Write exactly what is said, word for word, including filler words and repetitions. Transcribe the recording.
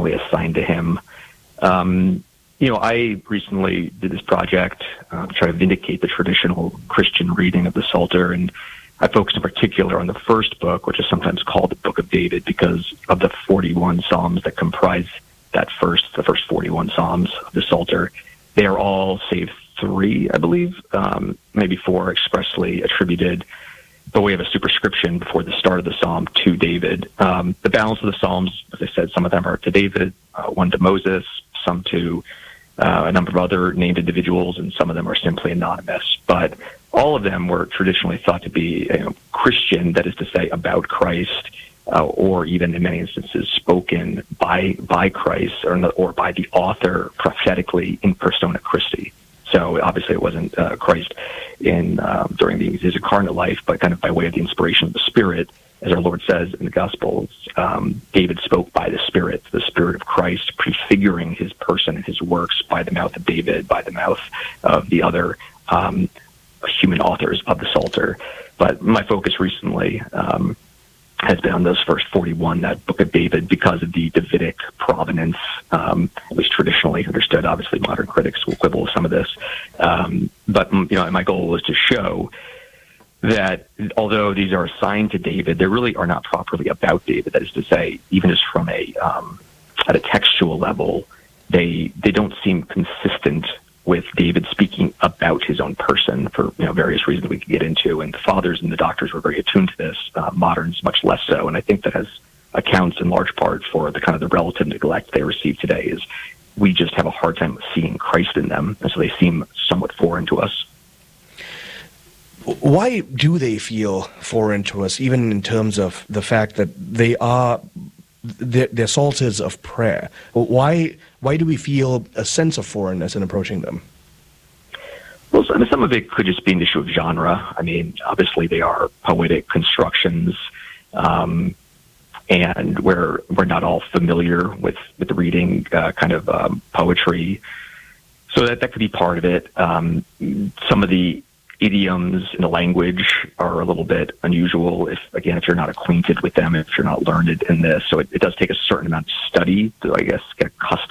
traditionally assigned to him. Um, you know, I recently did this project uh, to try to vindicate the traditional Christian reading of the Psalter, and I focused in particular on the first book, which is sometimes called the Book of David, because of the forty-one Psalms that comprise that first, the first forty-one Psalms of the Psalter. They are all, save three, I believe, um, maybe four, expressly attributed by way of a superscription before the start of the Psalm to David. Um, the balance of the Psalms, as I said, some of them are to David, uh, one to Moses, some to uh, a number of other named individuals, and some of them are simply anonymous. But all of them were traditionally thought to be you know, Christian, that is to say, about Christ, uh, or even in many instances spoken by by Christ or, or by the author prophetically in persona Christi. So obviously it wasn't uh, Christ in um, during the, his incarnate life, but kind of by way of the inspiration of the Spirit, as our Lord says in the Gospels. Um, David spoke by the Spirit, the Spirit of Christ, prefiguring his person and his works by the mouth of David, by the mouth of the other um, human authors of the Psalter. But my focus recently um, has been on those first forty-one, that Book of David, because of the Davidic provenance, um, at least traditionally understood. Obviously, modern critics will quibble with some of this. Um, but you know, my goal was to show that although these are assigned to David, they really are not properly about David. That is to say, even just from a um, at a textual level, they they don't seem consistent with David speaking about his own person for you know various reasons we could get into. And the fathers and the doctors were very attuned to this. Uh, moderns much less so. And I think that has accounts in large part for the kind of the relative neglect they receive today. Is we just have a hard time seeing Christ in them, and so they seem somewhat foreign to us. Why do they feel foreign to us, even in terms of the fact that they are they're, they're psalters of prayer? Why why do we feel a sense of foreignness in approaching them? Well, I mean, some of it could just be an issue of genre. I mean, obviously they are poetic constructions, um, and we're we're not all familiar with with the reading uh, kind of um, poetry, so that that could be part of it. Um, some of the idioms in the language are a little bit unusual if, again, if you're not acquainted with them, if you're not learned in this. So it, it does take a certain amount of study to, I guess, get accustomed